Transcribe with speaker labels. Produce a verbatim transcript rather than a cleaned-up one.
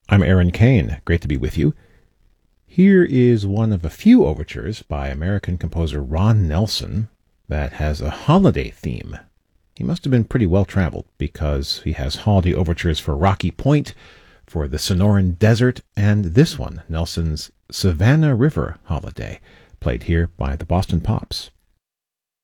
Speaker 1: I'm Aaron Kane. Great to be with you. Here is one of a few overtures by American composer Ron Nelson that has a holiday theme. He must have been pretty well-traveled because he has holiday overtures for Rocky Point, for the Sonoran Desert, and this one, Nelson's Savannah River Holiday, played here by the Boston Pops.